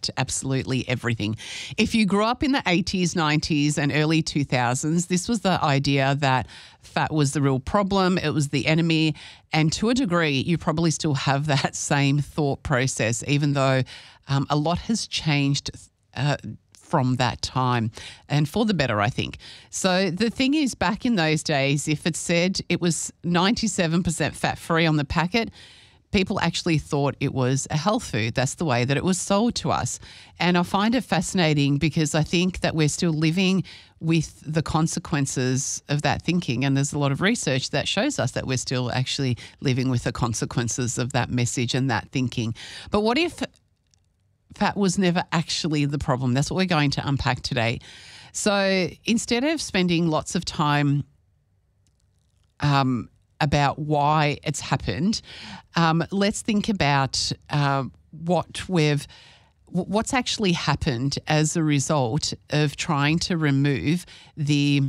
impact absolutely everything. If you grew up in the 80s, 90s, and early 2000s, this was the idea that fat was the real problem, it was the enemy, and to a degree, you probably still have that same thought process, even though a lot has changed from that time, and for the better, I think. So the thing is, back in those days, if it said it was 97% fat-free on the packet, people actually thought it was a health food. That's the way that it was sold to us. And I find it fascinating because I think that we're still living with the consequences of that thinking. And there's a lot of research that shows us that we're still actually living with the consequences of that message and that thinking. But what if fat was never actually the problem? That's what we're going to unpack today. So instead of spending lots of time about why it's happened, let's think about what's actually happened as a result of trying to remove the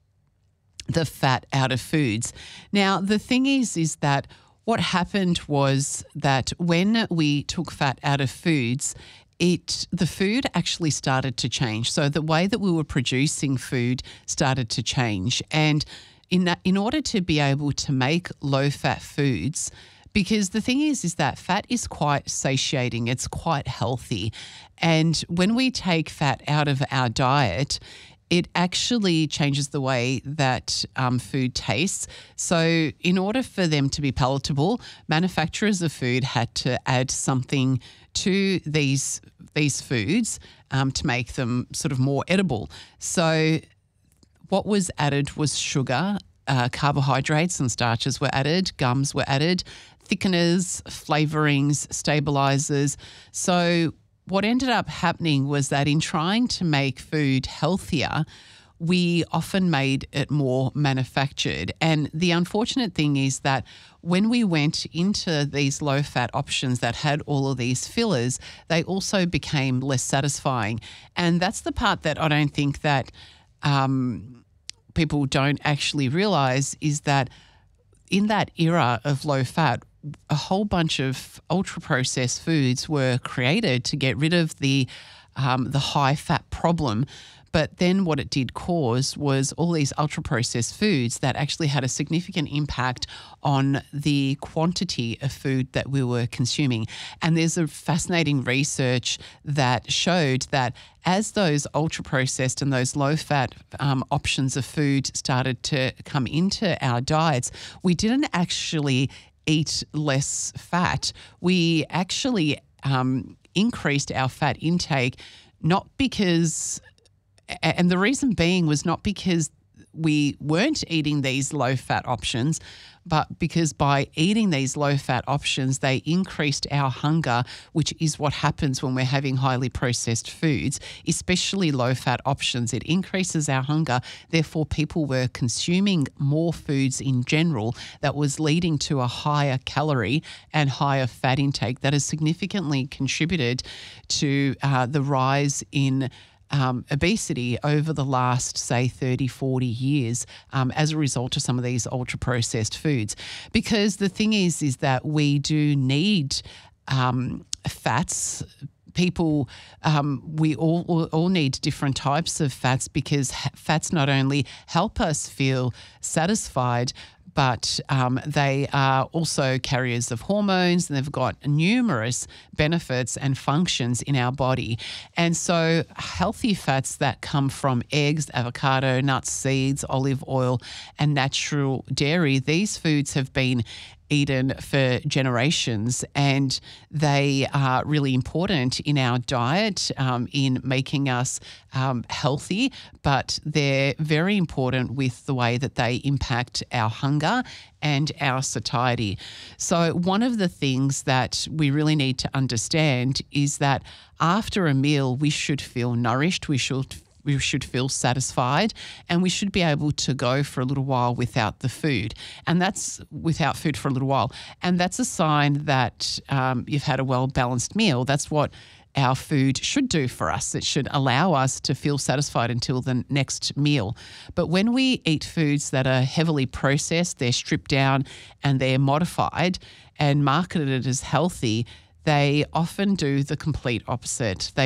fat out of foods. Now, the thing is that what happened was that when we took fat out of foods, the food actually started to change. So the way that we were producing food started to change. And in order to be able to make low-fat foods, because the thing is that fat is quite satiating, it's quite healthy. And when we take fat out of our diet, it actually changes the way that food tastes. So in order for them to be palatable, manufacturers of food had to add something to these foods to make them sort of more edible. So what was added was sugar, carbohydrates and starches were added, gums were added, thickeners, flavorings, stabilizers. So what ended up happening was that in trying to make food healthier, we often made it more manufactured. And the unfortunate thing is that when we went into these low-fat options that had all of these fillers, they also became less satisfying. And that's the part that I don't think that people don't actually realize, is that in that era of low fat, a whole bunch of ultra-processed foods were created to get rid of the high-fat problem. But then what it did cause was all these ultra-processed foods that actually had a significant impact on the quantity of food that we were consuming. And there's a fascinating research that showed that as those ultra-processed and those low-fat options of food started to come into our diets, we didn't actually eat less fat. We actually increased our fat intake, not because... And the reason being was not because we weren't eating these low-fat options, but because by eating these low-fat options, they increased our hunger, which is what happens when we're having highly processed foods, especially low-fat options. It increases our hunger. Therefore, people were consuming more foods in general that was leading to a higher calorie and higher fat intake that has significantly contributed to the rise in obesity over the last, say, 30, 40 years as a result of some of these ultra-processed foods. Because the thing is that we do need fats. People, we all need different types of fats, because fats not only help us feel satisfied, but they are also carriers of hormones, and they've got numerous benefits and functions in our body. And so healthy fats that come from eggs, avocado, nuts, seeds, olive oil, and natural dairy, these foods have been eaten for generations, and they are really important in our diet in making us healthy, but they're very important with the way that they impact our hunger and our satiety. So one of the things that we really need to understand is that after a meal, we should feel nourished, we should feel satisfied, and we should be able to go for a little while without the food. And that's without food for a little while. And that's a sign that you've had a well-balanced meal. That's what our food should do for us. It should allow us to feel satisfied until the next meal. But when we eat foods that are heavily processed, they're stripped down and they're modified and marketed as healthy, they often do the complete opposite. They